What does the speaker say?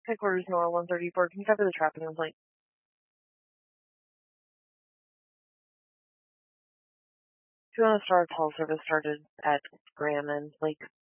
Headquarters Nora 134. Can you cover the trapping complaint? Two on the Star call service started at Graham and Lake